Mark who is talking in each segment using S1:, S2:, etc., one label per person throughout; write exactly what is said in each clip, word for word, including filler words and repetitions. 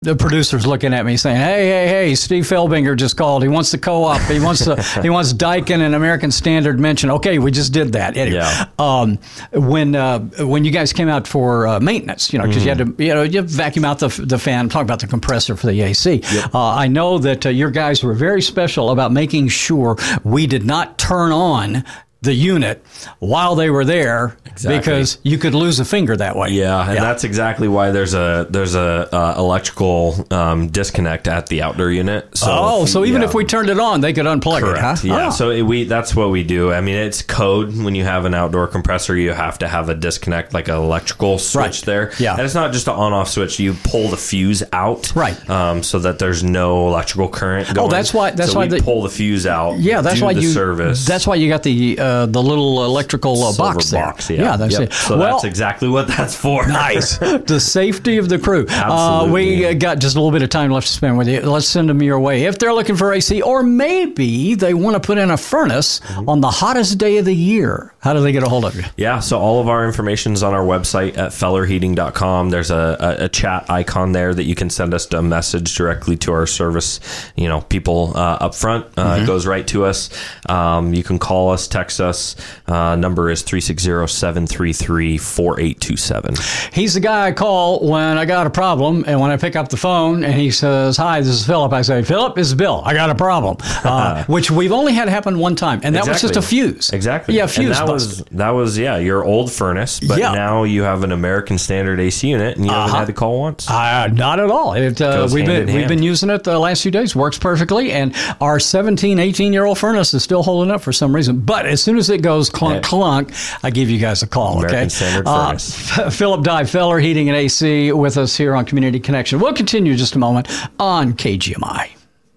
S1: The producer's looking at me saying, hey, hey, hey, Steve Felbinger just called. He wants the co-op. He wants the, he wants Daikin and American Standard mention. Okay, we just did that. Anyway,
S2: yeah.
S1: um, when uh, when you guys came out for uh, maintenance, you know, because mm. you had to, you know, you vacuum out the the fan, talk about the compressor for the A C. Yep. Uh, I know that uh, your guys were very special about making sure we did not turn on the unit while they were there, exactly. because you could lose a finger that way.
S2: Yeah, and
S1: yeah.
S2: that's exactly why there's a there's a uh, electrical um, disconnect at the outdoor unit. So
S1: oh, so even
S2: yeah.
S1: if we turned it on, they could unplug
S2: Correct.
S1: it, huh?
S2: Yeah,
S1: oh.
S2: so it, we that's what we do. I mean, it's code. When you have an outdoor compressor, you have to have a disconnect, like an electrical switch
S1: right.
S2: there.
S1: Yeah,
S2: and it's not just an on-off switch. You pull the fuse out,
S1: right,
S2: um, so that there's no electrical current going.
S1: Oh, that's why. That's
S2: so
S1: why
S2: we
S1: the,
S2: pull the fuse out.
S1: Yeah, that's
S2: do
S1: why
S2: the
S1: you.
S2: Service.
S1: That's why you got the uh, the little electrical uh, box there.
S2: Box, yeah,
S1: yeah that's
S2: yep.
S1: it.
S2: So
S1: well,
S2: that's exactly what that's for.
S1: Nice. The safety of the crew.
S2: Absolutely.
S1: Uh, we got just a little bit of time left to spend with you. Let's send them your way if they're looking for A C, or maybe they want to put in a furnace mm-hmm. on the hottest day of the year. How do they get a hold of you?
S2: Yeah, so all of our information is on our website at feller heating dot com. There's a, a, a chat icon there that you can send us a message directly to our service, you know, people uh, up front. Uh, mm-hmm. It goes right to us. Um, you can call us, text us. Uh, number is three six zero, seven three three, four eight two seven.
S1: He's the guy I call when I got a problem, and when I pick up the phone and he says, hi, this is Philip, I say, Philip, this is Bill. I got a problem, uh, which we've only had happen one time, and that
S2: exactly.
S1: was just a fuse.
S2: Exactly.
S1: Yeah, fuse
S2: and that was that was yeah your old furnace, but
S1: yeah.
S2: now you have an American Standard A C unit, and you uh-huh. haven't had to call once.
S1: Uh, not at all. It, uh, we've been we've been using it the last few days. Works perfectly, and our seventeen, eighteen year old furnace is still holding up for some reason. But as soon as it goes clunk yeah. clunk, I give you guys a call.
S2: American
S1: okay,
S2: Standard
S1: uh,
S2: furnace.
S1: F- Philip Dye, Feller Heating and A C, with us here on Community Connection. We'll continue in just a moment on K G M I.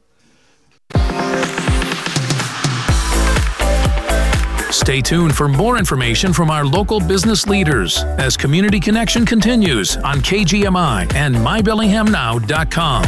S3: Stay tuned for more information from our local business leaders as Community Connection continues on K G M I and my bellingham now dot com.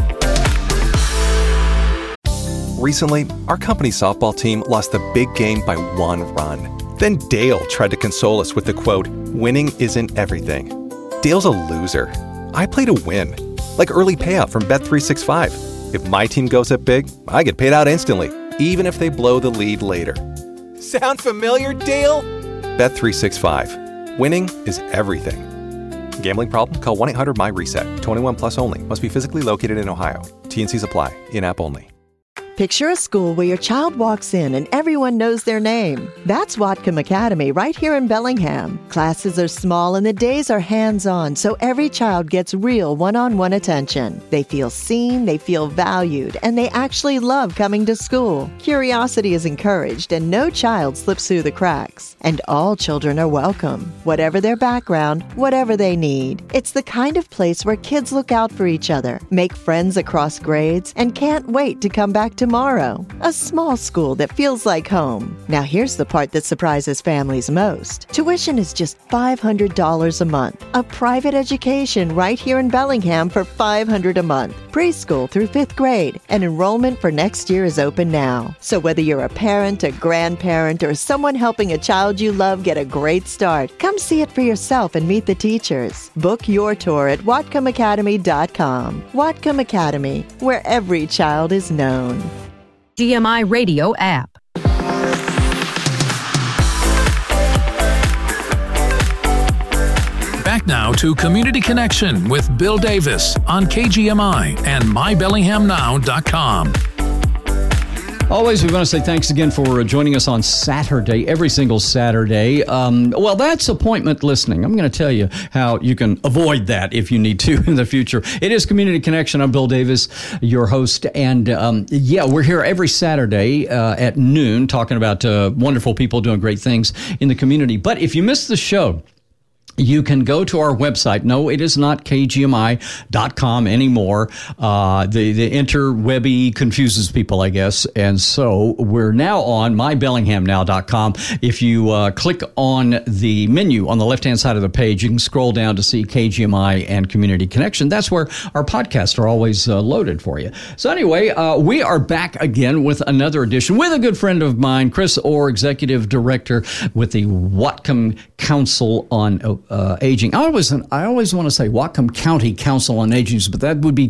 S4: Recently, our company softball team lost the big game by one run. Then Dale tried to console us with the quote, winning isn't everything. Dale's a loser. I play to win. Like early payout from Bet three sixty-five. If my team goes up big, I get paid out instantly, even if they blow the lead later. Sound familiar, Dale? Bet three sixty-five. Winning is everything. Gambling problem? Call one eight hundred M Y reset. twenty-one plus only. Must be physically located in Ohio. T and Cs apply. In-app only.
S5: Picture a school where your child walks in and everyone knows their name. That's Whatcom Academy right here in Bellingham. Classes are small and the days are hands-on, so every child gets real one-on-one attention. They feel seen, they feel valued, and they actually love coming to school. Curiosity is encouraged and no child slips through the cracks. And all children are welcome, whatever their background, whatever they need. It's the kind of place where kids look out for each other, make friends across grades, and can't wait to come back to tomorrow. A small school that feels like home. Now here's the part that surprises families most. Tuition is just five hundred dollars a month. A private education right here in Bellingham for five hundred dollars a month. Preschool through fifth grade. And enrollment for next year is open now. So whether you're a parent, a grandparent, or someone helping a child you love get a great start, come see it for yourself and meet the teachers. Book your tour at Whatcom Academy dot com. Whatcom Academy, where every child is known.
S6: G M I Radio app.
S3: Back now to Community Connection with Bill Davis on K G M I and my bellingham now dot com.
S1: Always, we want to say thanks again for joining us on Saturday, every single Saturday. Um, well, that's appointment listening. I'm going to tell you how you can avoid that if you need to in the future. It is Community Connection. I'm Bill Davis, your host. And um, yeah, we're here every Saturday uh, at noon talking about uh, wonderful people doing great things in the community. But if you missed the show, you can go to our website. No, it is not K G M I dot com anymore. Uh, the, the interwebby confuses people, I guess. And so we're now on my bellingham now dot com. If you uh, click on the menu on the left-hand side of the page, you can scroll down to see K G M I and Community Connection. That's where our podcasts are always uh, loaded for you. So anyway, uh, we are back again with another edition with a good friend of mine, Chris Orr, Executive Director with the Whatcom Council on uh, Aging. I always I always want to say Whatcom County Council on Aging, but that would be